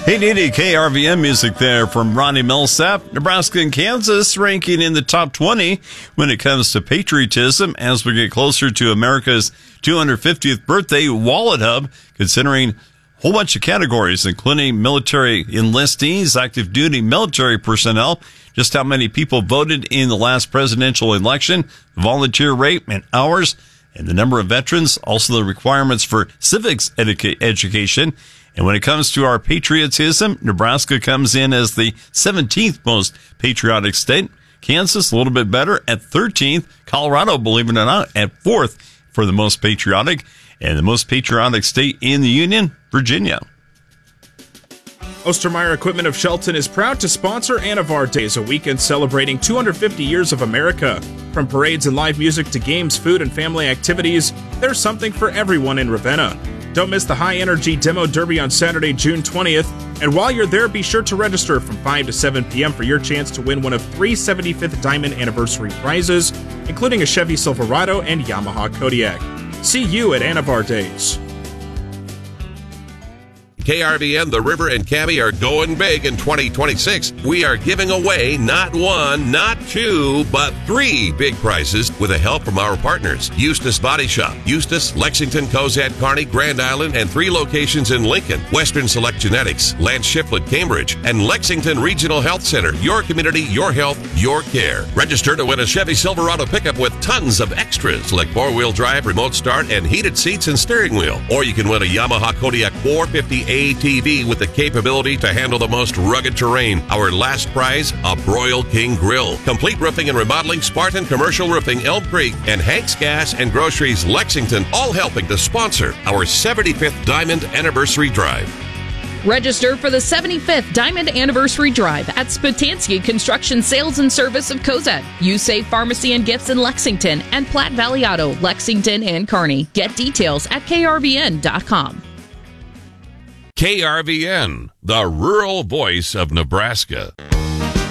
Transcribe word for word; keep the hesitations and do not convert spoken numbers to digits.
Hey, Didi, K R V M music there from Ronnie Millsap. Nebraska and Kansas ranking in the top twenty when it comes to patriotism as we get closer to America's two hundred fiftieth birthday. Wallet Hub, considering a whole bunch of categories, including military enlistees, active duty military personnel, just how many people voted in the last presidential election, volunteer rate and hours, and the number of veterans, also the requirements for civics educa- education. And when it comes to our patriotism, Nebraska comes in as the seventeenth most patriotic state. Kansas, a little bit better, at thirteenth. Colorado, believe it or not, at fourth for the most patriotic. And the most patriotic state in the Union, Virginia. Ostermeyer Equipment of Shelton is proud to sponsor Anavar Days, a weekend celebrating two hundred fifty years of America. From parades and live music to games, food, and family activities, there's something for everyone in Ravenna. Don't miss the high-energy Demo Derby on Saturday, June twentieth. And while you're there, be sure to register from five to seven p.m. for your chance to win one of three seventy-fifth Diamond Anniversary prizes, including a Chevy Silverado and Yamaha Kodiak. See you at Anavar Days. K R V N, The River, and Cabby are going big in twenty twenty-six. We are giving away not one, not two, but three big prizes with the help from our partners. Eustis Body Shop, Eustis, Lexington, Cozad, Kearney, Grand Island, and three locations in Lincoln. Western Select Genetics, Lance Shiflett, Cambridge, and Lexington Regional Health Center. Your community, your health, your care. Register to win a Chevy Silverado pickup with tons of extras like four-wheel drive, remote start, and heated seats and steering wheel. Or you can win a Yamaha Kodiak four fifty A T V with the capability to handle the most rugged terrain. Our last prize, a Broil King Grill. Complete roofing and remodeling, Spartan Commercial Roofing, Elm Creek, and Hank's Gas and Groceries, Lexington, all helping to sponsor our seventy-fifth Diamond Anniversary Drive. Register for the seventy-fifth Diamond Anniversary Drive at Spatansky Construction Sales and Service of Cozad, U-Save Pharmacy and Gifts in Lexington, and Platte Valley Auto, Lexington and Kearney. Get details at K R V N dot com. K R V N, the rural voice of Nebraska.